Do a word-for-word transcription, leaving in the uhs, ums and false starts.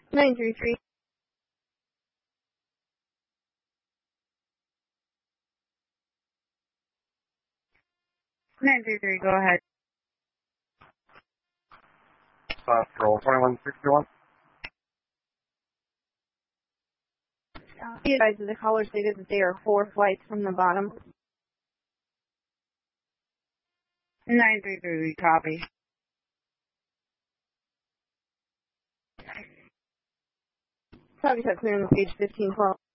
nine three three. nine three three, go ahead. Uh, roll twenty-one sixty-one. Be advised that the caller stated that they are four flights from the bottom. nine three three, we copy. Copy, that's clear on page fifteen twelve.